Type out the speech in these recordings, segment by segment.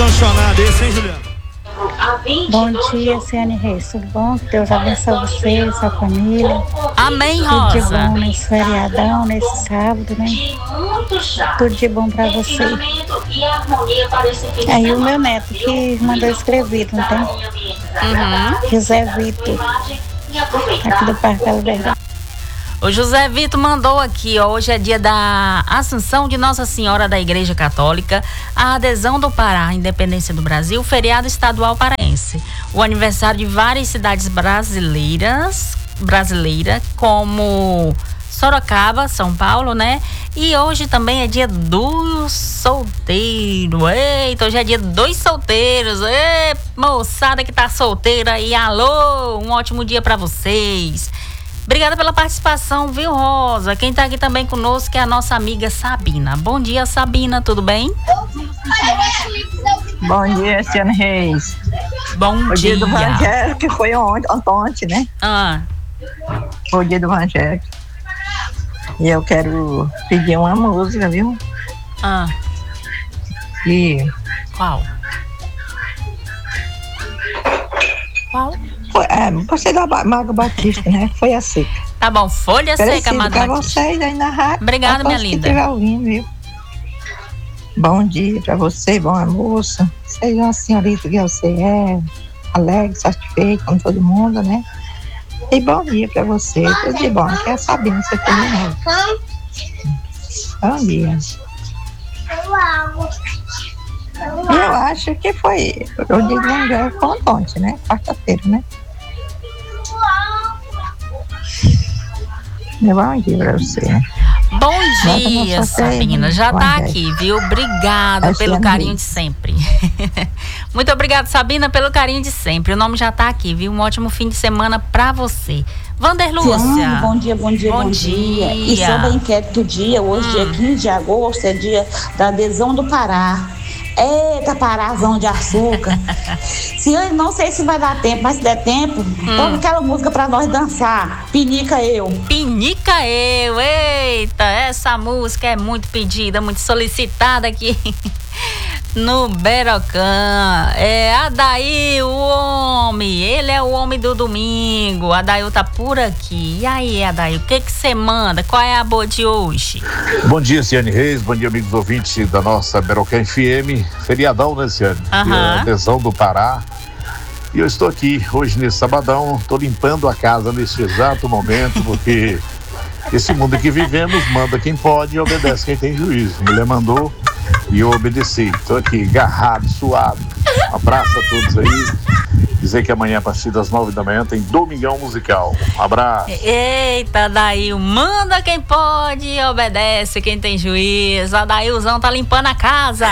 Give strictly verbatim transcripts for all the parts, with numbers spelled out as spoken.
apaixonado esse, hein, Juliana? Bom dia, Ciane Reis, tudo bom? Que Deus abençoe você, sua família. Amém, Tudo de Rosa. bom nesse feriadão, nesse sábado, né? Tudo de bom pra você. Aí o meu neto que mandou escrever, não tem? Uhum. José Vitor, aqui do Parque da Liberdade. O José Vitor mandou aqui, ó, hoje é dia da Assunção de Nossa Senhora da Igreja Católica, a adesão do Pará à independência do Brasil, feriado estadual paraense. O aniversário de várias cidades brasileiras, brasileira, como Sorocaba, São Paulo, né? E hoje também é dia do solteiro. Eita, hoje é dia dos solteiros. Ei, moçada que tá solteira aí, alô, um ótimo dia pra vocês. Obrigada pela participação, viu, Rosa? Quem tá aqui também conosco é a nossa amiga Sabina. Bom dia, Sabina, tudo bem? Bom dia, Ciane Reis. Bom o dia. dia do Evangelho, que foi ontem, ontem, né? Ah. Foi o dia do Evangelho. E eu quero pedir uma música, viu? Ah. E... Qual? Qual? Foi, é, você da Maga Batista, né? Foi a seca. Tá bom, folha seca, Maga pra Batista. vocês aí na rádio. Obrigada, minha linda. Que ouvindo, viu? Bom dia pra você, bom almoço. Seja uma senhorita que você é, alegre, satisfeita com todo mundo, né? E bom dia pra você, tudo de bom. Quer saber, você tem de novo. Bom dia. Eu acho que foi o dia do Evangelho foi ontem, né? Quarta-feira, né? Bom dia pra você. Bom dia, Sabina. Já tá aqui, viu? Obrigada pelo carinho de sempre. Muito obrigada, Sabina, pelo carinho de sempre. O nome já tá aqui, viu? Um ótimo fim de semana pra você. Vander Lúcia. Bom dia, bom dia, bom, bom dia. dia. E sobre a enquete do dia, hoje, hum. dia quinze de agosto, é dia da adesão do Pará. Eita, Parazão de açúcar. Se eu não sei se vai dar tempo, mas se der tempo, hum. toca aquela música pra nós dançar. Pinica eu. Pinica eu. Eita, essa música é muito pedida, muito solicitada aqui no Berocã. É Adair, o homem. Ele é o homem do domingo. Adair tá por aqui. E aí, Adair, o que que você manda? Qual é a boa de hoje? Bom dia, Ciane Reis. Bom dia, amigos ouvintes da nossa Berocã F M. Feriadão, né, Ciane? Uhum. A adesão do Pará. E eu estou aqui hoje nesse sabadão. Estou limpando a casa nesse exato momento, porque esse mundo que vivemos manda quem pode e obedece quem tem juízo. A mulher mandou e eu obedeci. Estou aqui, agarrado, suado. Um abraço a todos aí. Dizer que amanhã, a partir das nove da manhã, tem Domingão Musical. Um abraço. Eita, Adail, manda quem pode e obedece quem tem juízo. Adailzão tá limpando a casa.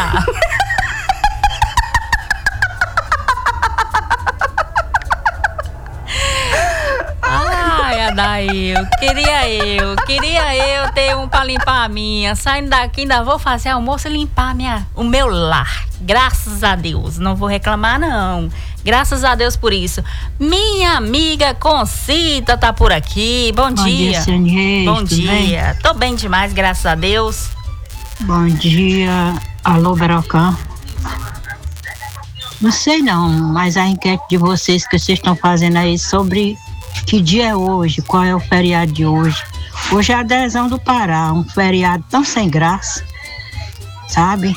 Ai, Adail, queria eu, queria eu ter um pra limpar a minha. Saindo daqui, ainda vou fazer almoço e limpar a minha, o meu lar. Graças a Deus, não vou reclamar não. Graças a Deus por isso. Minha amiga Concita tá por aqui. Bom, Bom dia. dia, Ciane Reis. Bom tudo dia. Bem? Tô bem demais, graças a Deus. Bom dia. Alô, Berocã. Não sei não, mas a enquete de vocês que vocês estão fazendo aí sobre que dia é hoje, qual é o feriado de hoje. Hoje é a adesão do Pará, um feriado tão sem graça, sabe?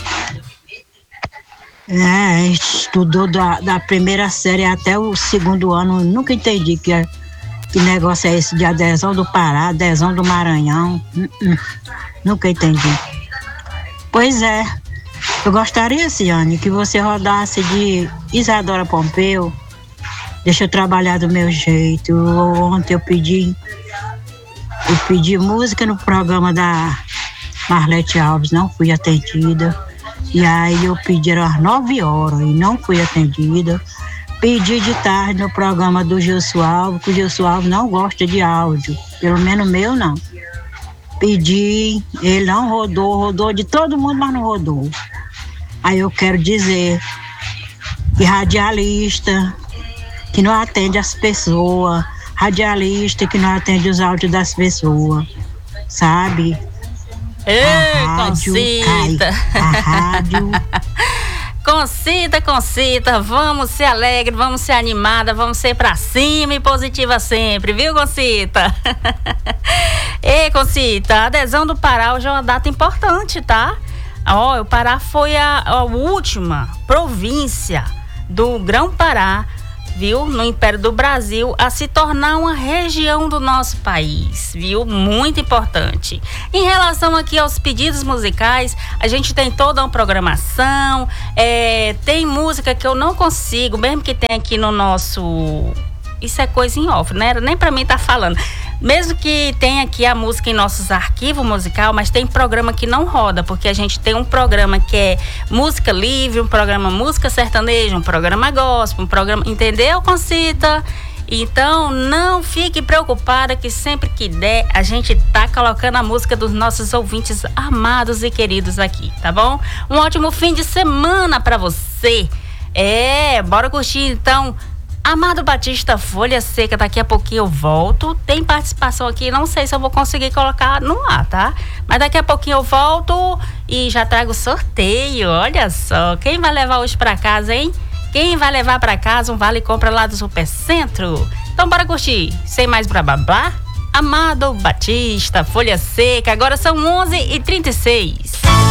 É, estudou da, da primeira série até o segundo ano, nunca entendi que, é, que negócio é esse de adesão do Pará, adesão do Maranhão, uh -uh, nunca entendi. Pois é, eu gostaria, Ciane, que você rodasse de Isadora Pompeu, deixa eu trabalhar do meu jeito. Ontem eu pedi, eu pedi música no programa da Marlete Alves, não fui atendida. E aí eu pedi às nove horas e não fui atendida. Pedi de tarde no programa do Gilson Alves, que o Gilson Alves não gosta de áudio, pelo menos meu não. Pedi, ele não rodou, rodou de todo mundo, mas não rodou. Aí eu quero dizer que radialista que não atende as pessoas, radialista que não atende os áudios das pessoas, sabe? Ei, a rádio Concita. cai, a rádio Concita, Concita, vamos ser alegre, vamos ser animada, vamos ser pra cima e positiva sempre, viu, Concita? Ei, Concita, a adesão do Pará hoje é uma data importante, tá? Ó, o Pará foi a, a última província do Grão-Pará, viu, no Império do Brasil, a se tornar uma região do nosso país, viu? Muito importante. Em relação aqui aos pedidos musicais, a gente tem toda uma programação, é, tem música que eu não consigo, mesmo que tenha aqui no nosso... Isso é coisa em off, né? Nem pra mim tá falando. Mesmo que tenha aqui a música em nossos arquivos musical, mas tem programa que não roda, porque a gente tem um programa que é música livre, um programa música sertaneja, um programa gospel, um programa... Entendeu, Concita? Então, não fique preocupada que sempre que der, a gente tá colocando a música dos nossos ouvintes amados e queridos aqui, tá bom? Um ótimo fim de semana pra você. É, bora curtir então... Amado Batista, Folha Seca, daqui a pouquinho eu volto. Tem participação aqui, não sei se eu vou conseguir colocar no ar, tá? Mas daqui a pouquinho eu volto e já trago sorteio. Olha só, quem vai levar hoje pra casa, hein? Quem vai levar pra casa um vale compra lá do Supercentro? Então bora curtir, sem mais blá blá blá. Amado Batista, Folha Seca, agora são onze e trinta e seis.